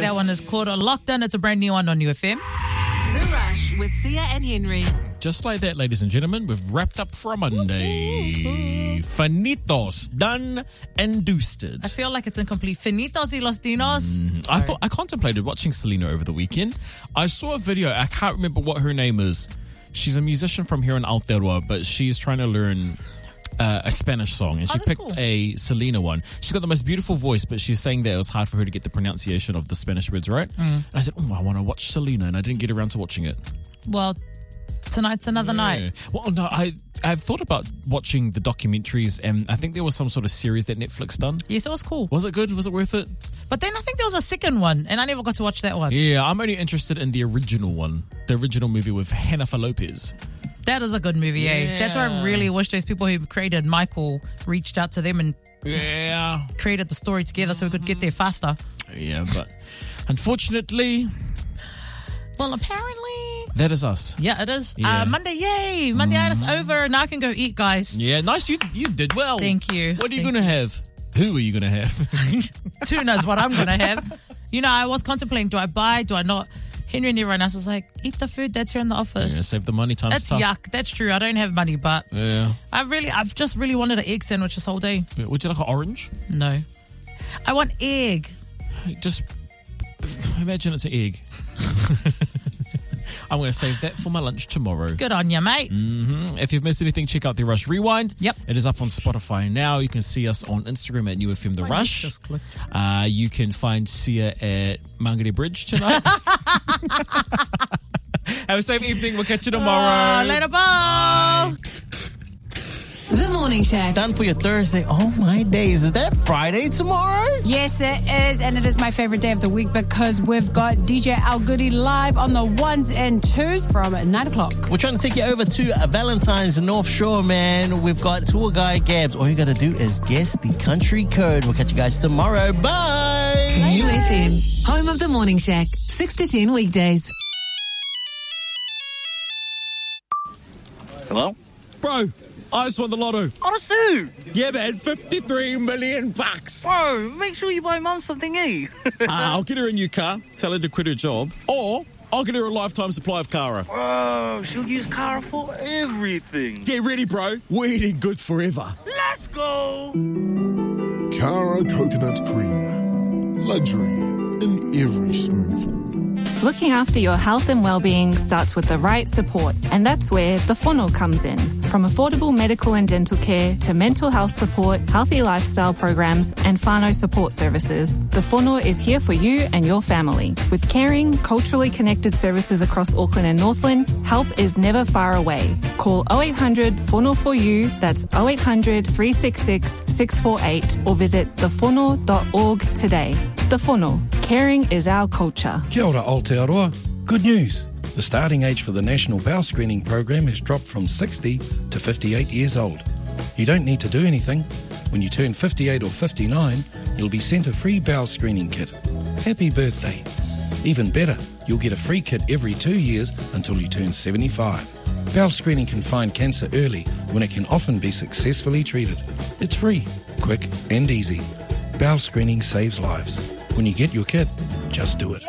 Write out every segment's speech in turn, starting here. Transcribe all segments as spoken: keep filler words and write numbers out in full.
That one is called Lockdown. It's a brand new one on U F M. The Rush with Sia and Henry. Just like that, ladies and gentlemen, we've wrapped up for a Monday. Finitos, done and dusted. I feel like it's incomplete. Finitos y los dinos. Mm, I thought I contemplated watching Selena over the weekend. I saw a video. I can't remember what her name is. She's a musician from here in Aotearoa, but she's trying to learn uh, a Spanish song, and she oh, picked cool. a Selena one. She's got the most beautiful voice, but she's saying that it was hard for her to get the pronunciation of the Spanish words right. Mm. And I said, oh, I want to watch Selena, and I didn't get around to watching it. Well, tonight's another yeah. night. Well, no, I, I've thought about watching the documentaries, and I think there was some sort of series that Netflix done. Yes, it was cool. Was it good? Was it worth it? But then I think there was a second one, and I never got to watch that one. Yeah, I'm only interested in the original one, the original movie with Jennifer Lopez. That is a good movie, yeah. eh? That's why I really wish those people who created Michael reached out to them and yeah. created the story together so we could get there faster. Yeah, but unfortunately... Well, apparently... That is us. Yeah, it is. Yeah. Uh, Monday, yay! Monday night is over, and I can go eat, guys. Yeah, nice. You you did well. Thank you. What are you Thank going to have? Who are you going to have? Who knows what I'm going to have? You know, I was contemplating, do I buy, do I not? Henry and everyone else was like, eat the food that's here in the office. Yeah, save the money, times That's tough. yuck. That's true. I don't have money, but yeah. I really, I've just really wanted an egg sandwich this whole day. Yeah, would you like an orange? No. I want egg. Just imagine it's an egg. I'm going to save that for my lunch tomorrow. Good on you, mate. Mm-hmm. If you've missed anything, check out The Rush Rewind. Yep. It is up on Spotify now. You can see us on Instagram at U F M The My Rush. just clicked. Uh, you can find Sia at Mangere Bridge tonight. Have a safe evening. We'll catch you tomorrow. Uh, later, bye. Bye. The Morning Shack. Done for your Thursday. Oh my days. Is that Friday tomorrow? Yes, it is. And it is my favorite day of the week because we've got D J Al Goody live on the ones and twos from nine o'clock. We're trying to take you over to Valentine's North Shore, man. We've got tour guide Gabs. All you got to do is guess the country code. We'll catch you guys tomorrow. Bye. U F M, home of The Morning Shack. six to ten weekdays. Hello? Bro, I just won the lotto. Honestly? Yeah, man, fifty-three million bucks. Bro, make sure you buy Mum something, eh? uh, I'll get her a new car, tell her to quit her job, or I'll get her a lifetime supply of Cara. Bro, she'll use Cara for everything. Get ready, bro. We're eating good forever. Let's go. Cara Coconut Cream. Luxury in every spoonful. Looking after your health and well-being starts with the right support, and that's where the Whānau comes in. From affordable medical and dental care to mental health support, healthy lifestyle programs, and whānau support services, the Whānau is here for you and your family. With caring, culturally connected services across Auckland and Northland, help is never far away. Call oh eight hundred Whānau for you, that's oh eight hundred, three six six, six four eight, or visit the whānau dot org today. The Whānau. Caring is our culture. Kia ora Aotearoa. Good news. The starting age for the National Bowel Screening Program has dropped from sixty to fifty-eight years old. You don't need to do anything. When you turn fifty-eight or fifty-nine, you'll be sent a free bowel screening kit. Happy birthday. Even better, you'll get a free kit every two years until you turn seventy-five. Bowel screening can find cancer early when it can often be successfully treated. It's free, quick and easy. Bowel screening saves lives. When you get your kit, just do it.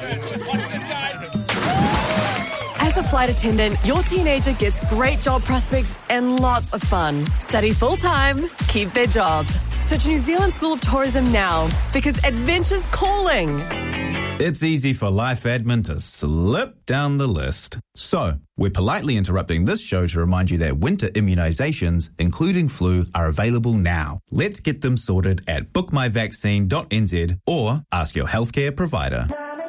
As a flight attendant, your teenager gets great job prospects and lots of fun. Study full-time, keep their job. Search New Zealand School of Tourism now because adventure's calling. It's easy for life admin to slip down the list. So, we're politely interrupting this show to remind you that winter immunisations, including flu, are available now. Let's get them sorted at book my vaccine dot n z or ask your healthcare provider.